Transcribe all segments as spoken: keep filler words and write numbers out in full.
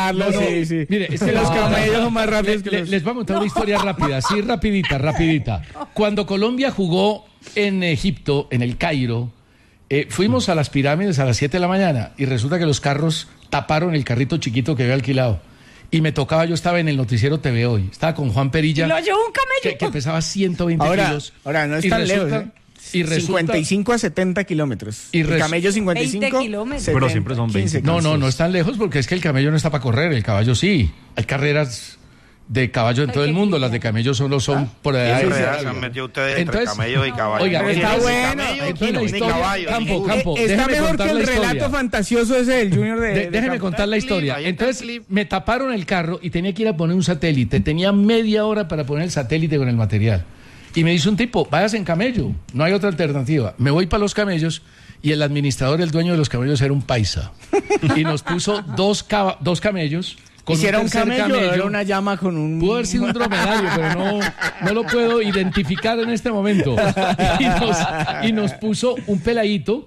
Carlos, no, no. sí, sí. Mire, es que los los camellos son más rápidos que le, los... Les voy a contar una historia rápida, sí, rapidita, rapidita. Cuando Colombia jugó en Egipto, en el Cairo, eh, fuimos a las pirámides a las siete de la mañana y resulta que los carros taparon el carrito chiquito que había alquilado. Y me tocaba, yo estaba en el noticiero T V Hoy, estaba con Juan Perilla. ¿Y lo llevó un camello? Que, que pesaba ciento veinte ahora, kilos. Ahora, no es y tan resulta, lejos, ¿eh? Y resulta, cincuenta y cinco a setenta kilómetros. Y el res- camello cincuenta y cinco, veinte kilómetros. setenta, Pero siempre son veinte. quince, No, no, quince. no es tan lejos porque es que el camello no está para correr, el caballo sí. Hay carreras de caballo en Ay, todo el qué mundo, lindo. las de camello solo son por allá. ¿Qué de- enredadas se han metido ustedes entre Entonces- camellos y caballos? Oiga, No está tienen ni bueno, camello, entonces la ni historia- caballo, Campo, ni- Campo. Eh, está déjeme mejor contar que el la historia. relato fantasioso ese del Junior de... De- de déjeme Campo. contar la Ahí está el historia. clip, ahí está Entonces el clip. me taparon el carro y tenía que ir a poner un satélite. Tenía media hora para poner el satélite con el material. Y me dice un tipo, váyase en camello, no hay otra alternativa. Me voy para los camellos y el administrador, el dueño de los camellos era un paisa. Y nos puso dos, caba- dos camellos. Con ¿Y si era un tercer camello, o era una llama con un... Pudo haber sido un dromedario, pero no, no lo puedo identificar en este momento. Y nos, y nos puso un peladito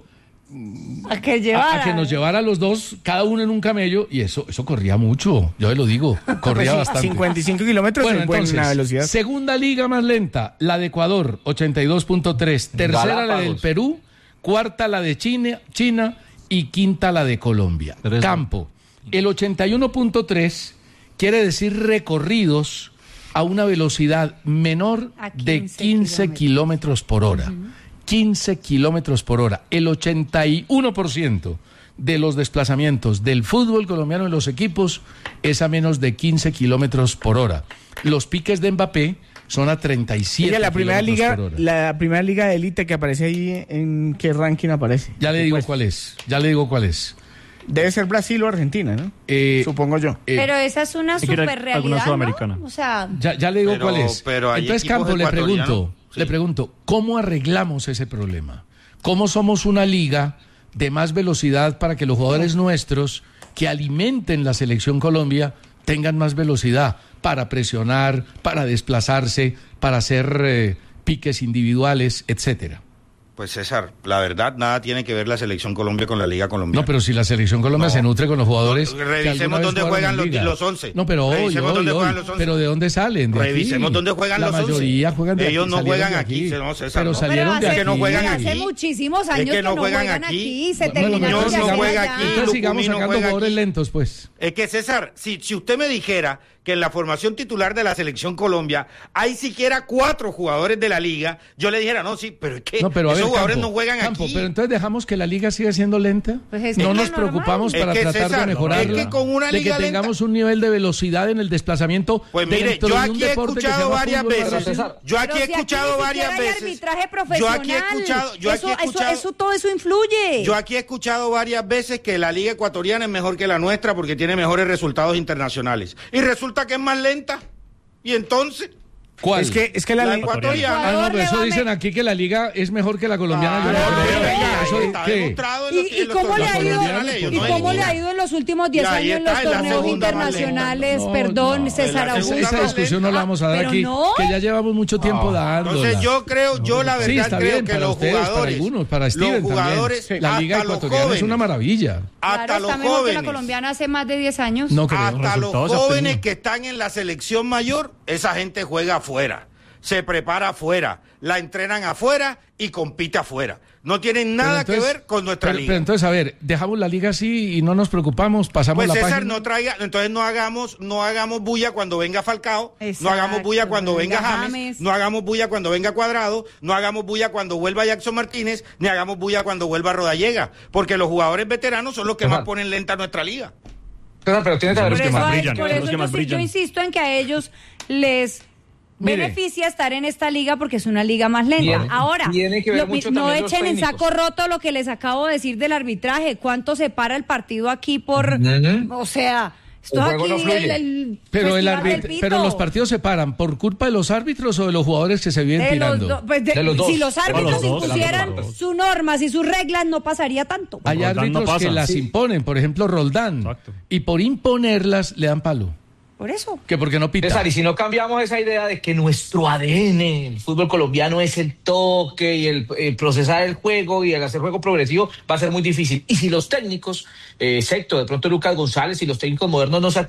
A que a, llevara. a que nos llevara a los dos, cada uno en un camello, y eso, eso corría mucho, yo lo digo, corría Pues sí, bastante. cincuenta y cinco kilómetros Bueno, es buena entonces, velocidad. segunda liga más lenta, la de Ecuador, ochenta y dos punto tres, tercera la del Galápagos. Perú, cuarta la de China, China y quinta la de Colombia. Tres. Campo, el ochenta y uno punto tres quiere decir recorridos a una velocidad menor A de quince quince kilómetros por hora. quince kilómetros por hora. El ochenta y uno por ciento de los desplazamientos del fútbol colombiano en los equipos es a menos de quince kilómetros por hora. Los piques de Mbappé son a treinta y siete Oye, la primera kilómetros liga, por hora. la primera liga de élite que aparece ahí, ¿en qué ranking aparece? Ya le digo cuál es, ya le digo cuál es. Debe ser Brasil o Argentina, ¿no? Eh, Supongo yo. eh, Pero esa es una Hay que ir a super realidad, alguna sudamericana. ¿no? O sea, Ya, ya le digo Pero- cuál es. pero hay Entonces, equipos Campo, le ecuatorianos, pregunto, sí. le pregunto, ¿cómo arreglamos ese problema? ¿Cómo somos una liga de más velocidad para que los jugadores nuestros que alimenten la selección Colombia tengan más velocidad para presionar, para desplazarse, para hacer eh, piques individuales, etcétera? Pues César, la verdad, nada tiene que ver la selección Colombia con la Liga Colombiana. No, pero si la selección Colombia No. se nutre con los jugadores. No, que revisemos alguna vez dónde jugaron juegan en los- liga. los once. No, pero hoy, Revisemos hoy, dónde hoy. juegan los once. Pero ¿de dónde salen? De Revisemos aquí. dónde juegan la los once. mayoría juegan de Ellos aquí. no salieron juegan de aquí, no, César, pero no. salieron pero de hace, que no aquí. juegan hace aquí. muchísimos años Es que no juegan juegan aquí. aquí. Se Bueno, terminaron entonces Muñoz no de hacer juega allá. aquí. Entonces sigamos Lucumí no sacando juega jugadores aquí. lentos, pues. Es que César, si, si usted me dijera que en la formación titular de la selección Colombia hay siquiera cuatro jugadores de la liga, yo le dijera, no, sí, pero es que No, pero a esos ver, jugadores Campo, no juegan Campo, aquí. pero entonces dejamos que la liga siga siendo lenta. Pues es no que nos es normal. preocupamos Es para que, tratar César, de mejorarla. es que con una de que liga lenta- tengamos un nivel de velocidad en el desplazamiento. Pues mire, dentro yo de un aquí he deporte que se escuchado llama varias fútbol, veces, César. yo aquí Pero he si escuchado ni varias siquiera hay veces, arbitraje yo profesional. aquí he escuchado, yo aquí eso, he eso- escuchado, eso- todo eso influye. yo aquí he escuchado varias veces que la liga ecuatoriana es mejor que la nuestra porque tiene mejores resultados internacionales. Y resulta que es más lenta. Y entonces, ¿Cuál? Es que, es que la, la li- ecuatoriana. Ah, no, Ecuador pero le eso va a dicen me- aquí que la liga es mejor que la colombiana. Yo no Ah, creo. pero venga, Eso- está ¿qué? demostrado en ¿Y, los- y en los cómo le ha torneos ido, nacionales, ellos y no hay cómo le ninguna. ha ido en los últimos diez Y ahí años en los está, en la torneos segunda más lenta. internacionales? No, Perdón, no, César en la Augusto. segunda Esa discusión no la vamos a dar Pero aquí, no. que ya llevamos mucho tiempo dándola. Entonces yo creo, yo la verdad Sí, está creo bien, que para los ustedes, para jugadores, algunos, para Steven los jugadores, también. La liga hasta los ecuatoriana es jóvenes, una maravilla. hasta Claro, los está mejor que la jóvenes, colombiana hace más de diez años. No creo. hasta los resultados se ha jóvenes obtenido. que están en la selección mayor, esa gente juega afuera, se prepara afuera, la entrenan afuera y compite afuera. No tienen nada Pero entonces- que ver con nuestra pero, liga. pero entonces, a ver, dejamos la liga así y no nos preocupamos, pasamos Pues la César, página. no traiga, entonces no hagamos, no hagamos bulla cuando venga Falcao, no Exacto, hagamos bulla cuando cuando venga venga James, James. no hagamos bulla cuando venga Cuadrado, no hagamos bulla cuando vuelva Jackson Martínez, ni hagamos bulla cuando vuelva Rodallega, porque los jugadores veteranos son los que César. más ponen lenta nuestra liga. César, pero tiene que haber Los Por que eso, más hay- brillan, por son eso los que yo, más sí- yo brillan. insisto en que a ellos les Mire. beneficia estar en esta liga porque es una liga más lenta. Tiene- Ahora, tiene que ver lo- mucho no también los echen en técnicos. saco roto lo que les acabo de decir del arbitraje. ¿Cuánto se para el partido aquí por...? Ujú. O sea, esto El aquí... juego no fluye. el Pero, el festival del arbit- pito. pero los partidos se paran por culpa de los árbitros o de los jugadores que se vienen De los tirando. do- pues de- De los dos. si los De los árbitros dos, impusieran de los dos. sus normas y sus reglas, no pasaría tanto. Hay Roldán no árbitros pasa. que las Sí. imponen, por ejemplo Roldán, Exacto. y por imponerlas le dan palo. Por eso. Que porque no pita. César, y si no cambiamos esa idea de que nuestro A D N, el fútbol colombiano, es el toque y el, el procesar el juego y el hacer juego progresivo, va a ser muy difícil. Y si los técnicos, eh, excepto de pronto Lucas González y los técnicos modernos no se